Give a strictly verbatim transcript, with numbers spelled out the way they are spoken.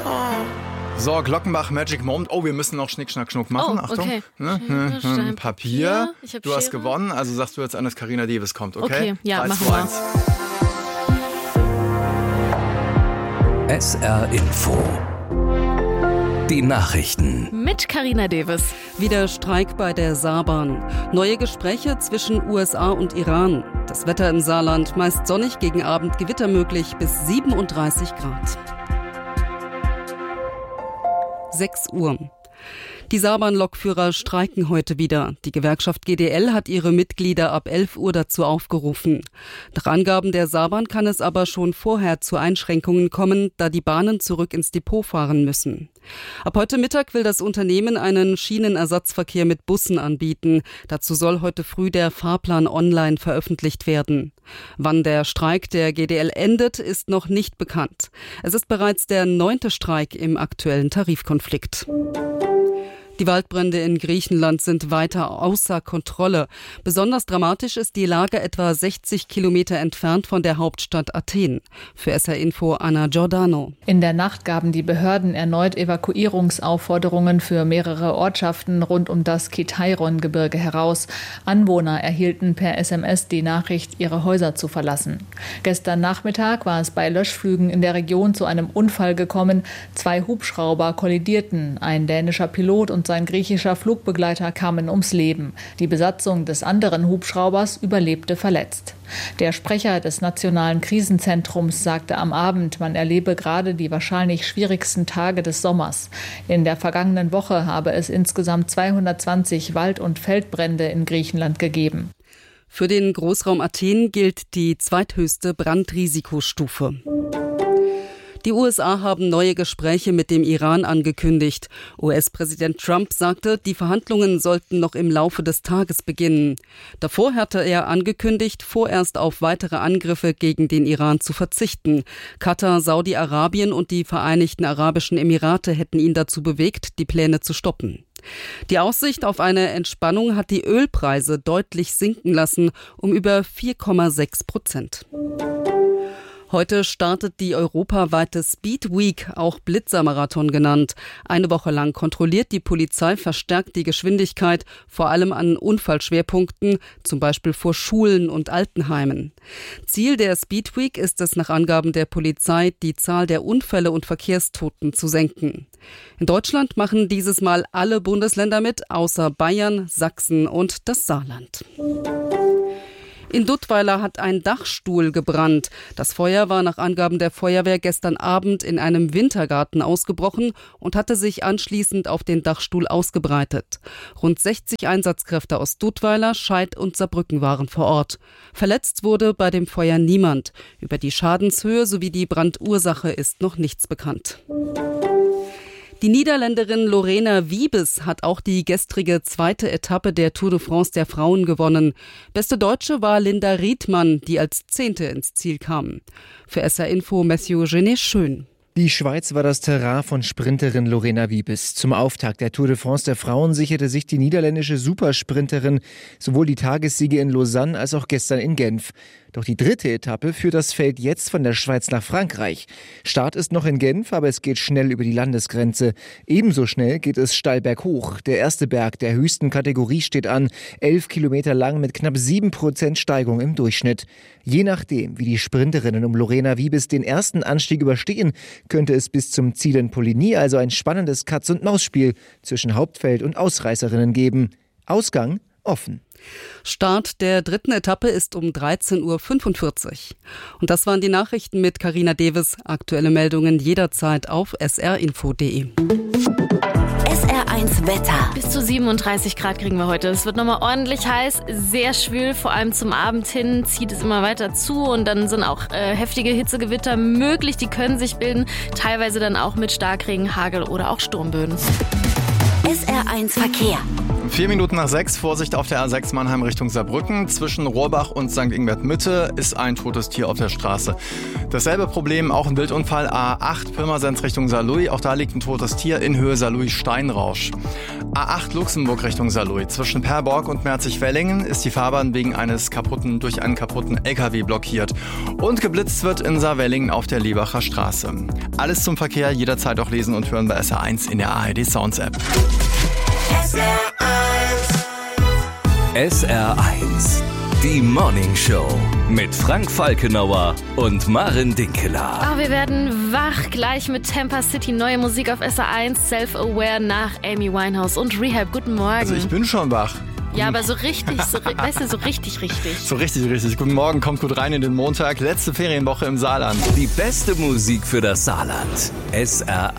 So, Glockenbach, Magic Moment. Oh, wir müssen noch Schnick, Schnack, Schnuck machen. Oh, Achtung. okay. Ne, ne, ne, Papier. Ich hab du Schere. Hast gewonnen, also sagst du jetzt an, dass Carina Davis kommt, okay? Okay, ja, drei, machen zwei, wir. S R Info. Die Nachrichten. Mit Carina Davis. Wieder Streik bei der Saarbahn. Neue Gespräche zwischen U S A und Iran. Das Wetter im Saarland meist sonnig, gegen Abend Gewitter möglich bis siebenunddreißig Grad. sechs Uhr. Die Saarbahn-Lokführer streiken heute wieder. Die Gewerkschaft G D L hat ihre Mitglieder ab elf Uhr dazu aufgerufen. Nach Angaben der Saarbahn kann es aber schon vorher zu Einschränkungen kommen, da die Bahnen zurück ins Depot fahren müssen. Ab heute Mittag will das Unternehmen einen Schienenersatzverkehr mit Bussen anbieten. Dazu soll heute früh der Fahrplan online veröffentlicht werden. Wann der Streik der G D L endet, ist noch nicht bekannt. Es ist bereits der neunte Streik im aktuellen Tarifkonflikt. Die Waldbrände in Griechenland sind weiter außer Kontrolle. Besonders dramatisch ist die Lage etwa sechzig Kilometer entfernt von der Hauptstadt Athen. Für S R Info Anna Giordano. In der Nacht gaben die Behörden erneut Evakuierungsaufforderungen für mehrere Ortschaften rund um das Kitairon-Gebirge heraus. Anwohner erhielten per S M S die Nachricht, ihre Häuser zu verlassen. Gestern Nachmittag war es bei Löschflügen in der Region zu einem Unfall gekommen. Zwei Hubschrauber kollidierten. Ein dänischer Pilot und sein griechischer Flugbegleiter kamen ums Leben. Die Besatzung des anderen Hubschraubers überlebte verletzt. Der Sprecher des Nationalen Krisenzentrums sagte am Abend, man erlebe gerade die wahrscheinlich schwierigsten Tage des Sommers. In der vergangenen Woche habe es insgesamt zweihundertzwanzig Wald- und Feldbrände in Griechenland gegeben. Für den Großraum Athen gilt die zweithöchste Brandrisikostufe. Die U S A haben neue Gespräche mit dem Iran angekündigt. U S-Präsident Trump sagte, die Verhandlungen sollten noch im Laufe des Tages beginnen. Davor hatte er angekündigt, vorerst auf weitere Angriffe gegen den Iran zu verzichten. Katar, Saudi-Arabien und die Vereinigten Arabischen Emirate hätten ihn dazu bewegt, die Pläne zu stoppen. Die Aussicht auf eine Entspannung hat die Ölpreise deutlich sinken lassen, um über vier Komma sechs Prozent. Heute startet die europaweite Speed Week, auch Blitzermarathon genannt. Eine Woche lang kontrolliert die Polizei verstärkt die Geschwindigkeit, vor allem an Unfallschwerpunkten, zum Beispiel vor Schulen und Altenheimen. Ziel der Speed Week ist es nach Angaben der Polizei, die Zahl der Unfälle und Verkehrstoten zu senken. In Deutschland machen dieses Mal alle Bundesländer mit, außer Bayern, Sachsen und das Saarland. In Duttweiler hat ein Dachstuhl gebrannt. Das Feuer war nach Angaben der Feuerwehr gestern Abend in einem Wintergarten ausgebrochen und hatte sich anschließend auf den Dachstuhl ausgebreitet. Rund sechzig Einsatzkräfte aus Duttweiler, Scheid und Saarbrücken waren vor Ort. Verletzt wurde bei dem Feuer niemand. Über die Schadenshöhe sowie die Brandursache ist noch nichts bekannt. Die Niederländerin Lorena Wiebes hat auch die gestrige zweite Etappe der Tour de France der Frauen gewonnen. Beste Deutsche war Linda Riedmann, die als Zehnte ins Ziel kam. Für S R Info Mathieu Genet Schön. Die Schweiz war das Terrain von Sprinterin Lorena Wiebes. Zum Auftakt der Tour de France der Frauen sicherte sich die niederländische Supersprinterin sowohl die Tagessiege in Lausanne als auch gestern in Genf. Doch die dritte Etappe führt das Feld jetzt von der Schweiz nach Frankreich. Start ist noch in Genf, aber es geht schnell über die Landesgrenze. Ebenso schnell geht es steil berghoch. Der erste Berg der höchsten Kategorie steht an, elf Kilometer lang mit knapp sieben Prozent Steigung im Durchschnitt. Je nachdem, wie die Sprinterinnen um Lorena Wiebes den ersten Anstieg überstehen, könnte es bis zum Ziel in Poligny also ein spannendes Katz-und-Maus-Spiel zwischen Hauptfeld und Ausreißerinnen geben. Ausgang offen. Start der dritten Etappe ist um dreizehn Uhr fünfundvierzig. Und das waren die Nachrichten mit Carina Davis. Aktuelle Meldungen jederzeit auf s r info punkt d e. S R eins Wetter. Bis zu siebenunddreißig Grad kriegen wir heute. Es wird nochmal ordentlich heiß, sehr schwül, vor allem zum Abend hin zieht es immer weiter zu und dann sind auch äh, heftige Hitzegewitter möglich, die können sich bilden, teilweise dann auch mit Starkregen, Hagel oder auch Sturmböen. S R eins Verkehr. Vier Minuten nach sechs, Vorsicht auf der A sechs Mannheim Richtung Saarbrücken. Zwischen Rohrbach und Sankt Ingbert Mitte ist ein totes Tier auf der Straße. Dasselbe Problem, auch ein Wildunfall, A acht Pirmasens Richtung Saarlouis. Auch da liegt ein totes Tier in Höhe Saarlouis-Steinrausch. A acht Luxemburg Richtung Saarlouis. Zwischen Perborg und Merzig-Wellingen ist die Fahrbahn wegen eines kaputten, durch einen kaputten L K W blockiert. Und geblitzt wird in Saarwellingen auf der Liebacher Straße. Alles zum Verkehr, jederzeit auch lesen und hören bei S R eins in der A R D Sounds App. S R eins. S R eins. Die Morning Show mit Frank Falkenauer und Maren Dinkeler. Oh, wir werden wach gleich mit Tampa City. Neue Musik auf S R eins. Self-Aware nach Amy Winehouse und Rehab. Guten Morgen. Also ich bin schon wach. Ja, aber so richtig, so, weißt du, so richtig, richtig. So richtig, richtig. Guten Morgen, kommt gut rein in den Montag. Letzte Ferienwoche im Saarland. Die beste Musik für das Saarland. S R